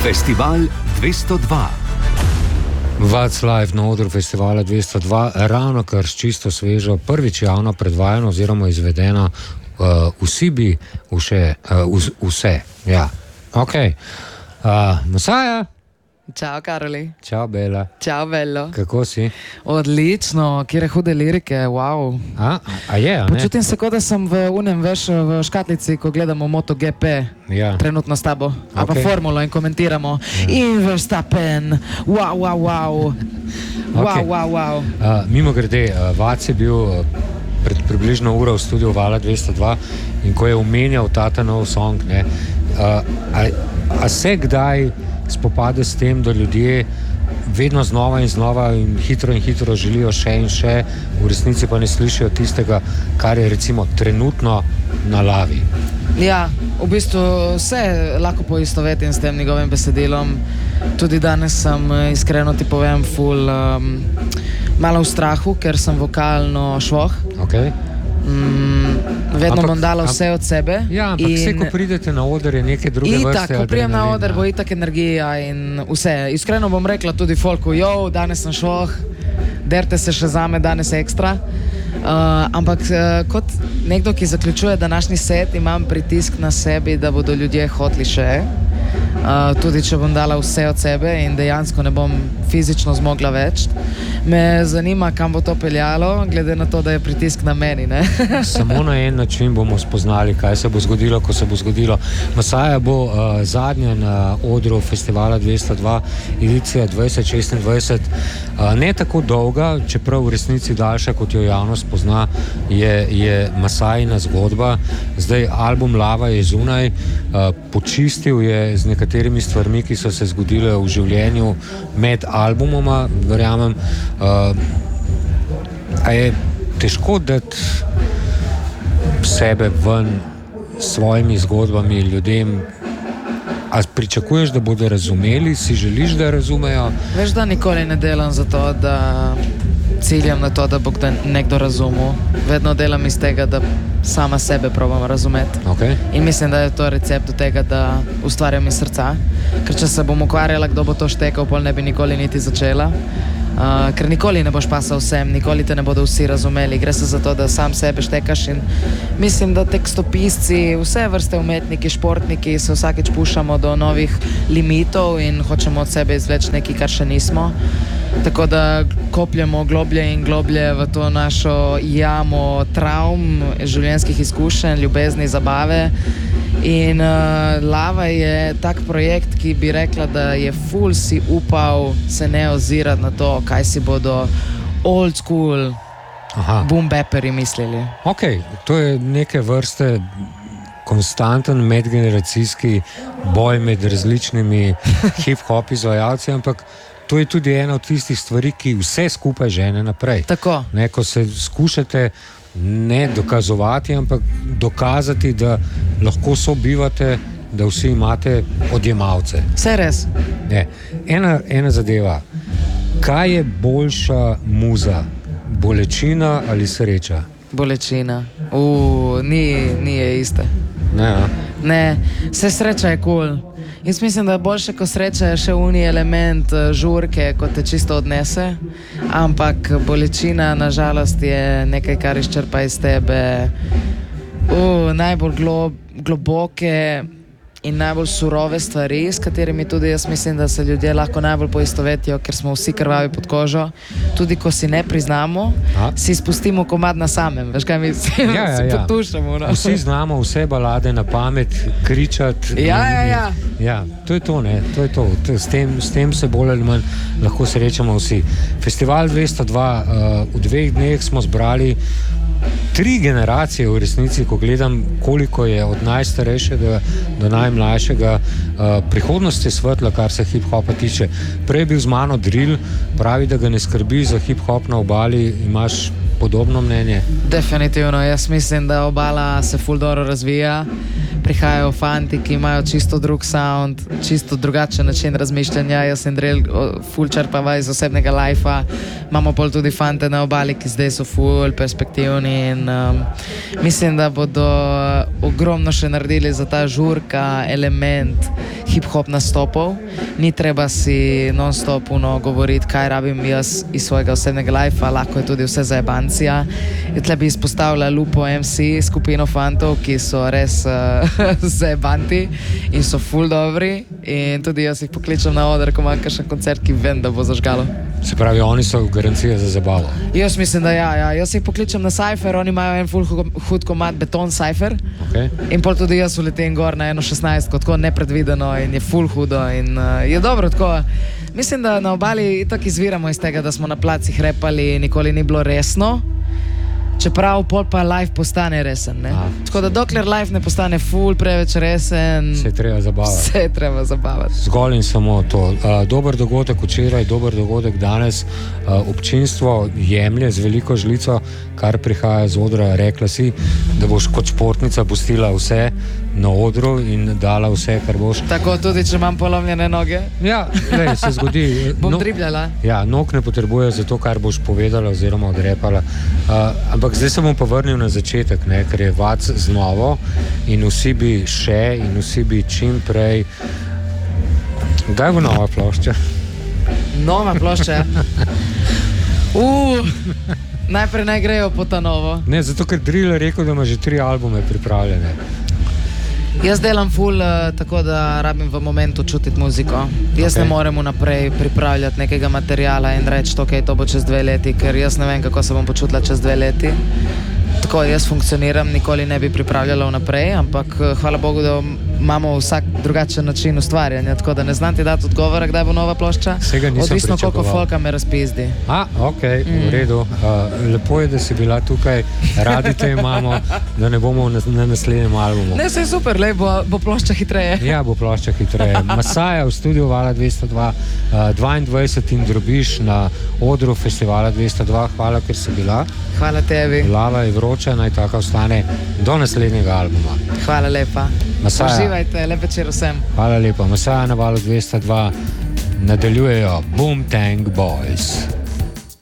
Festival 202. What's Live na odru festivala 202, ravno kar čisto svežo, prvič javno predvajano oziroma izvedeno vsi bi vse. Ja. Ok. Masaja. Čau, Karoli. Čau, Bela. Čau, Bello. Kako si? Odlično, kjer hude lirike, wow. A je, a ne? Počutim se, kot da sem v škatlici, ko gledamo MotoGP, Ja. trenutno s tabo, ali pa Ok. formulo in komentiramo. In Verstappen, wow, wow, wow. Ok. Wow, wow, wow. Mimogrede, Vac je bil pred približno uro v studiu Vala 202 in ko je omenjal ta nov song, ne, a se kdaj spopade s tem, da ljudje vedno znova in hitro želijo še in še, v resnici pa ne slišijo tistega, kar je recimo trenutno na lavi. Ja, v bistvu se lahko poistovetim s tem njegovim besedilom. Tudi danes sem, iskreno ti povem, malo v strahu, ker sem vokalno švoh. Okay? Vedno bom dala vse od sebe. Ja, ampak vse, ko pridete na oder, je neke druge vrste. Itak, ko prijem na oder, bo itak energija in vse. Iskreno bom rekla tudi folku, danes sem švoh, derte se še zame, danes ekstra. Ampak kot nekdo, ki zaključuje današnji set, imam pritisk na sebi, da bodo ljudje hoteli še. Tudi če bom dala vse od sebe in dejansko ne bom fizično zmogla več. Me zanima, kam bo to peljalo, glede na to, da je pritisk na meni, ne? Samo na en način bomo spoznali, kaj se bo zgodilo, ko se bo zgodilo. Masaja bo zadnja na odru festivala 202, edicija 2026. Ne tako dolga, čeprav v resnici daljša, kot jo javnost pozna, je Masajina zgodba. Zdaj album Lava je zunaj, počistil je z nekaterimi stvarmi, ki so se zgodile v življenju med albumoma, verjamem. A je težko dati sebe ven s svojimi zgodbami ljudem? A pričakuješ, da bodo razumeli? Si želiš, da razumejo? Veš, da nikoli ne delam za to, da ciljam na to, da bo nekdo razumel. Vedno delam iz tega, da sama sebe probam razumeti. Okay. In mislim, da je to recept do tega, da ustvarjam iz srca. Ker če se bom ukvarjala, kdo bo to štekal, pol ne bi nikoli niti začela. Ker nikoli ne boš pasal vsem, nikoli te ne bodo vsi razumeli. Gre se za to, da sam sebe štekaš in mislim, da tekstopisci, vse vrste umetniki, športniki se vsakeč pušamo do novih limitov in hočemo od sebe izvleči nekaj, kar še nismo. Tako da kopljemo globlje in globlje v to našo jamo travm, življenjskih izkušenj, ljubezni, zabave. In Lava je tak projekt, ki bi rekla, da je ful si upal se ne ozirati na to, kaj si bodo old school boom bapperi mislili. Ok, to je neke vrste konstanten medgeneracijski boj med različnimi hip-hop izvajalci, ampak to je tudi ena od tistih stvari, ki vse skupaj žene naprej. Tako. Ne, ko se skušate ne dokazovati, ampak dokazati, da lahko sobivate, da vsi imate odjemalce. Vse res. Ne. Ena zadeva. Kaj je boljša muza? Bolečina ali sreča? Bolečina. Ni je iste. Ne, vse sreča je cool. Jaz mislim, da je boljše, ko sreča je še uni element žurke, ko te čisto odnese, ampak bolečina nažalost je nekaj, kar izčrpa iz tebe najbolj globoke in najbolj surove stvari, s katerimi tudi jaz mislim, da se ljudje lahko najbolj poistovetijo, ker smo vsi krvavi pod kožo. Tudi ko si ne priznamo, si spustimo komad na samem. Veš kaj mislim? Si potušamo. No? Vsi znamo vse balade na pamet, kričati. Ja, to je to, ne. To je to. S tem se bolj ali manj lahko srečamo vsi. Festival 202, v 2 dneh smo zbrali 3 generacije v resnici, ko gledam, koliko je od najstarejšega do najmlajšega. Prihodnost je svetla, kar se hip-hopa tiče. Prej je bil z mano Drill, pravi, da ga ne skrbi za hip-hop na obali. Imaš podobno mnenje? Definitivno, jaz mislim, da obala se ful dobro razvija. Prihajajo fanti, ki imajo čisto drug sound, čisto drugačen način razmišljanja. Jaz in Drill ful črpava iz osebnega lajfa. Imamo pol tudi fante na obali, ki zdaj so ful perspektivni in mislim, da bodo ogromno še naredili za ta žurka, element hip-hop nastopov, ni treba si non-stop govoriti, kaj rabim jaz iz svojega osebnega lifea, lahko je tudi vse zajebancija. Tle bi izpostavila Lupo MC, skupino fantov, ki so res zajebanti in so ful dobri in tudi jaz jih pokličem na oder, ko imam kakšen koncert, ki vem, da bo zažgalo. Se pravi, oni so garancija za zabavo. Jaz mislim, da ja. Jaz jih pokličem na Cypher, oni imajo en ful hud komad Beton Cypher. Okay. In pol tudi jaz uletem gor na 1.16, tako nepredvideno in je ful hudo in je dobro tako. Mislim, da na Obali tako izviramo iz tega, da smo na placih repali, nikoli ni bilo resno. Čeprav pol pa live postane resen, ne? Tako da dokler live ne postane ful preveč resen, se je treba zabavati. Zgolj in samo to. Dober dogodek včeraj, dober dogodek danes. Občinstvo jemlje z veliko žlico, kar prihaja z odra. Rekla si, da boš kot športnica pustila vse na odru in dala vse, kar boš. Tako tudi, če imam polomljene noge? Ja, lej, se zgodi. Bom dribljala. Ja, nog ne potrebuje za to, kar boš povedala oziroma odrepala. Ampak zdaj se bom pa vrnil na začetek, ne, ker je vac znovo in vsi bi še in vsi bi čim prej. Kdaj bo nova plošča? Nova plošča? Najprej naj grejo po ta novo. Ne, zato ker Drill je rekel, da ima že 3 albume pripravljene. Jaz delam ful, tako da rabim v momentu čutiti muziko. Jaz ne morem naprej pripravljati nekega materijala in reči, ok, to bo čez 2 leti, ker jaz ne vem, kako se bom počutila čez 2 leti. Tako jaz funkcioniram, nikoli ne bi pripravljala vnaprej, ampak hvala Bogu, da imamo vsak drugačen način ustvarjanja, tako da ne znam ti dati odgovora, kdaj bo nova plošča. Odvisno, koliko folka me razpizdi. Ok, v redu. Lepo je, da si bila tukaj, radi te imamo, da ne bomo na naslednjem albumu. Ne, vse je super, lej, bo plošča hitreje. Ja, bo plošča hitreje. Masaja v studiu Vala 202, 22 in drobiš na odru festivala 202. Hvala, ker si bila. Hvala tebi. Glava je vroča, naj tako ostane do naslednjega albuma. Hvala lepa. Masaja. Uživajte, lep večer vsem. Hvala lepa. Masaja na Valu 202 nadaljujejo Boom Tank Boys.